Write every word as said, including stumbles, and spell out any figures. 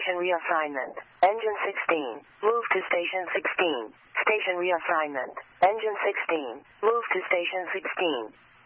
Station reassignment. Engine sixteen. Move to Station sixteen. Station reassignment. Engine sixteen. Move to Station sixteen.